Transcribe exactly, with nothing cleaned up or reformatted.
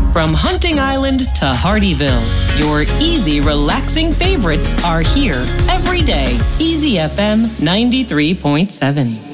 From Hunting Island to Hardyville, your easy, relaxing favorites are here every day. Easy F M ninety-three point seven.